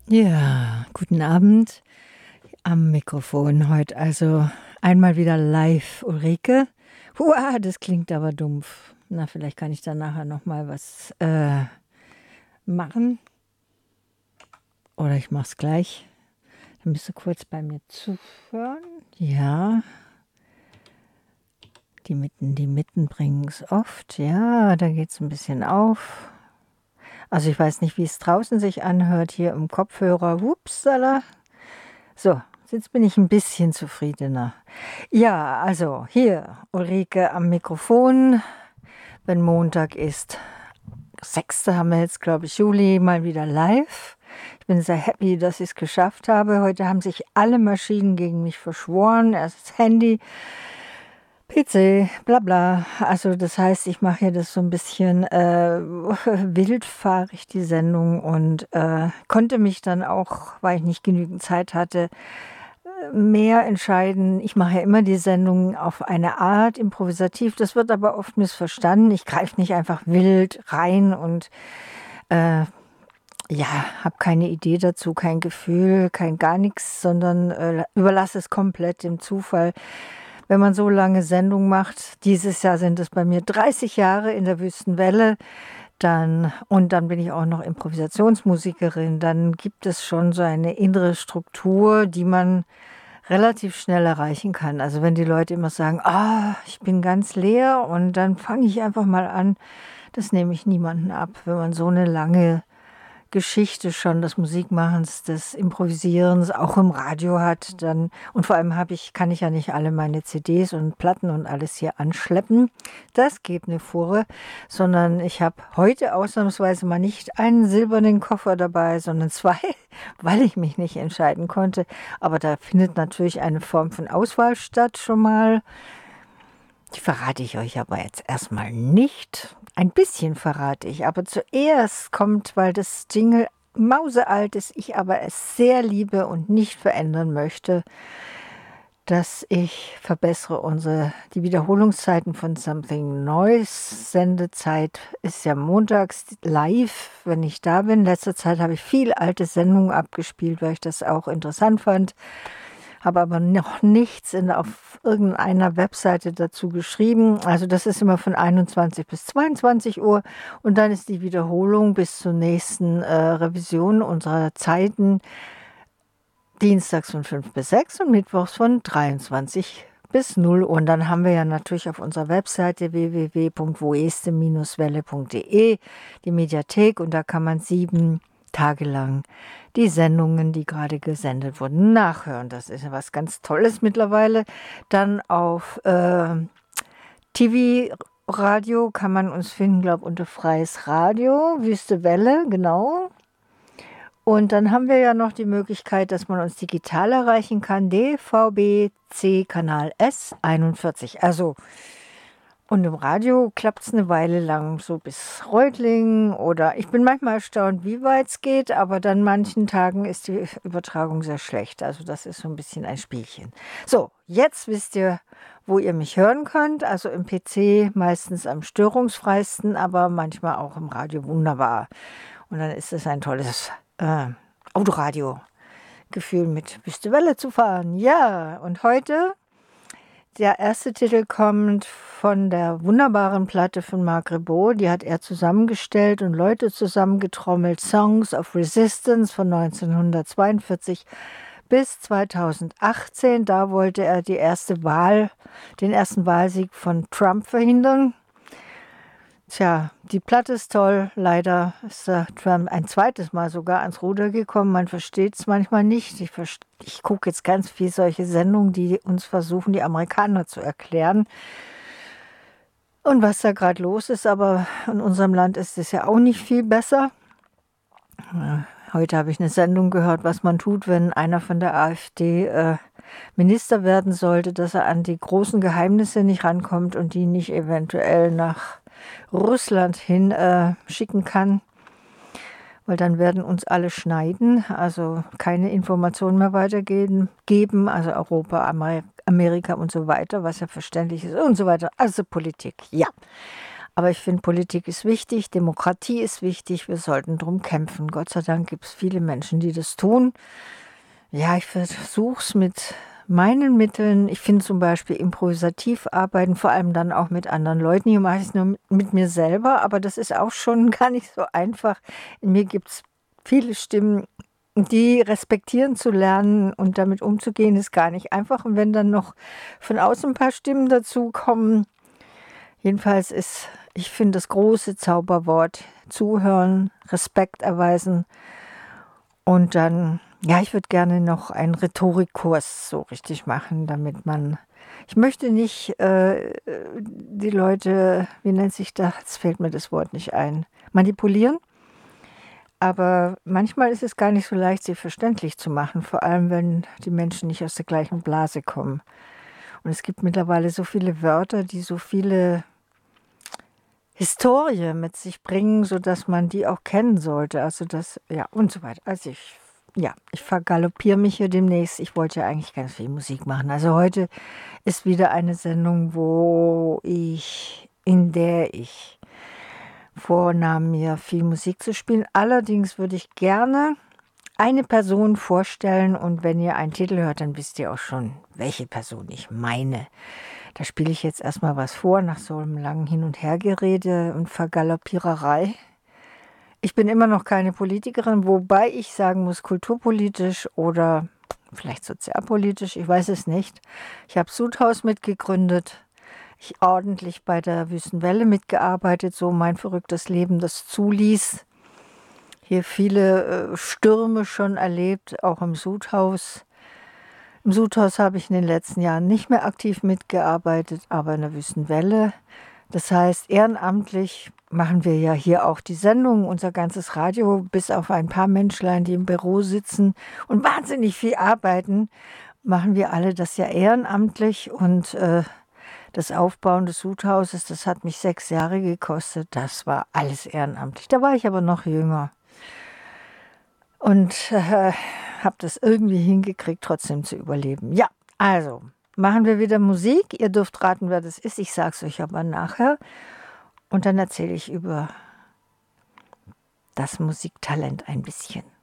Ja, guten Abend am Mikrofon heute. Also einmal wieder live, Ulrike. Hua, das klingt aber dumpf. Na, vielleicht kann ich da nachher noch mal was machen. Oder ich mache es gleich. Dann bist du kurz bei mir zuhören. Ja, die Mitten bringen es oft. Ja, da geht es ein bisschen auf. Also ich weiß nicht, wie es draußen sich anhört, hier im Kopfhörer. Wupsala. So, jetzt bin ich ein bisschen zufriedener. Ja, also hier Ulrike am Mikrofon, wenn Montag ist. 6. haben wir jetzt, glaube ich, Juli, mal wieder live. Ich bin sehr happy, dass ich es geschafft habe. Heute haben sich alle Maschinen gegen mich verschworen. Erst das Handy, PC, bla bla. Also das heißt, ich mache hier das so ein bisschen wild, fahre ich die Sendung und konnte mich dann auch, weil ich nicht genügend Zeit hatte, mehr entscheiden. Ich mache ja immer die Sendung auf eine Art improvisativ. Das wird aber oft missverstanden. Ich greife nicht einfach wild rein und ja, habe keine Idee dazu, kein Gefühl, kein gar nichts, sondern überlasse es komplett dem Zufall. Wenn man so lange Sendung macht, dieses Jahr sind es bei mir 30 Jahre in der Wüstenwelle, dann bin ich auch noch Improvisationsmusikerin, dann gibt es schon so eine innere Struktur, die man relativ schnell erreichen kann. Also wenn die Leute immer sagen, ich bin ganz leer und dann fange ich einfach mal an, das nehme ich niemanden ab, wenn man so eine lange Geschichte schon des Musikmachens, des Improvisierens auch im Radio hat, dann und vor allem kann ich ja nicht alle meine CDs und Platten und alles hier anschleppen. Das geht eine Furre, sondern ich habe heute ausnahmsweise mal nicht einen silbernen Koffer dabei, sondern zwei, weil ich mich nicht entscheiden konnte. Aber da findet natürlich eine Form von Auswahl statt schon mal. Die verrate ich euch aber jetzt erstmal nicht. Ein bisschen verrate ich, aber zuerst kommt, weil das Jingle mausealt ist, ich aber es sehr liebe und nicht verändern möchte, dass ich verbessere die Wiederholungszeiten von Something Noise. Sendezeit ist ja montags live, wenn ich da bin. In letzter Zeit habe ich viel alte Sendungen abgespielt, weil ich das auch interessant fand. Habe aber noch nichts auf irgendeiner Webseite dazu geschrieben. Also das ist immer von 21 bis 22 Uhr und dann ist die Wiederholung bis zur nächsten Revision unserer Zeiten dienstags von 5 bis 6 und mittwochs von 23 bis 0 Uhr. Und dann haben wir ja natürlich auf unserer Webseite www.woeste-welle.de die Mediathek und da kann man 7 Tage lang die Sendungen, die gerade gesendet wurden, nachhören. Das ist ja was ganz Tolles mittlerweile. Dann auf TV-Radio kann man uns finden, glaube ich, unter Freies Radio, Wüste Welle, genau. Und dann haben wir ja noch die Möglichkeit, dass man uns digital erreichen kann, DVB-C Kanal S41. Also und im Radio klappt es eine Weile lang so bis Reutlingen oder ich bin manchmal erstaunt, wie weit es geht, aber dann manchen Tagen ist die Übertragung sehr schlecht. Also das ist so ein bisschen ein Spielchen. So, jetzt wisst ihr, wo ihr mich hören könnt. Also im PC meistens am störungsfreisten, aber manchmal auch im Radio wunderbar. Und dann ist es ein tolles Autoradio-Gefühl mit Wüste Welle zu fahren. Ja, und heute... Der erste Titel kommt von der wunderbaren Platte von Marc Ribot. Die hat er zusammengestellt und Leute zusammengetrommelt. Songs of Resistance von 1942 bis 2018. Da wollte er den ersten Wahlsieg von Trump verhindern. Tja, die Platte ist toll. Leider ist Trump ein zweites Mal sogar ans Ruder gekommen. Man versteht es manchmal nicht. Ich gucke jetzt ganz viel solche Sendungen, die uns versuchen, die Amerikaner zu erklären. Und was da gerade los ist, aber in unserem Land ist es ja auch nicht viel besser. Heute habe ich eine Sendung gehört, was man tut, wenn einer von der AfD Minister werden sollte, dass er an die großen Geheimnisse nicht rankommt und die nicht eventuell nach Russland hin schicken kann, weil dann werden uns alle schneiden, also keine Informationen mehr weitergeben, also Europa, Amerika und so weiter, was ja verständlich ist und so weiter, also Politik, ja. Aber ich finde, Politik ist wichtig, Demokratie ist wichtig, wir sollten drum kämpfen. Gott sei Dank gibt es viele Menschen, die das tun. Ja, ich versuche es mit meinen Mitteln. Ich finde zum Beispiel improvisativ arbeiten, vor allem dann auch mit anderen Leuten. Hier mache ich es nur mit mir selber, aber das ist auch schon gar nicht so einfach. In mir gibt es viele Stimmen, die respektieren zu lernen und damit umzugehen, ist gar nicht einfach. Und wenn dann noch von außen ein paar Stimmen dazukommen, jedenfalls ist, ich finde, das große Zauberwort zuhören, Respekt erweisen und dann, ja, ich würde gerne noch einen Rhetorikkurs so richtig machen, damit man, ich möchte nicht die Leute, wie nennt sich das, jetzt fällt mir das Wort nicht ein, manipulieren. Aber manchmal ist es gar nicht so leicht, sie verständlich zu machen, vor allem wenn die Menschen nicht aus der gleichen Blase kommen. Und es gibt mittlerweile so viele Wörter, die so viele Historie mit sich bringen, sodass man die auch kennen sollte. Also das, ja, und so weiter. Also ich vergaloppiere mich hier demnächst. Ich wollte ja eigentlich ganz viel Musik machen. Also heute ist wieder eine Sendung, in der ich vornahm, mir viel Musik zu spielen. Allerdings würde ich gerne eine Person vorstellen und wenn ihr einen Titel hört, dann wisst ihr auch schon, welche Person ich meine. Da spiele ich jetzt erstmal was vor, nach so einem langen Hin- und Hergerede und Vergaloppiererei. Ich bin immer noch keine Politikerin, wobei ich sagen muss, kulturpolitisch oder vielleicht sozialpolitisch, ich weiß es nicht. Ich habe Sudhaus mitgegründet. Ich ordentlich bei der Wüstenwelle mitgearbeitet, so mein verrücktes Leben das zuließ. Hier viele Stürme schon erlebt, auch im Sudhaus. Im Sudhaus habe ich in den letzten Jahren nicht mehr aktiv mitgearbeitet, aber in der Wüstenwelle. Das heißt, ehrenamtlich machen wir ja hier auch die Sendung, unser ganzes Radio, bis auf ein paar Menschlein, die im Büro sitzen und wahnsinnig viel arbeiten, machen wir alle das ja ehrenamtlich und das Aufbauen des Sudhauses, das hat mich 6 Jahre gekostet. Das war alles ehrenamtlich. Da war ich aber noch jünger. Und habe das irgendwie hingekriegt, trotzdem zu überleben. Ja, also machen wir wieder Musik. Ihr dürft raten, wer das ist. Ich sage es euch aber nachher. Und dann erzähle ich über das Musiktalent ein bisschen.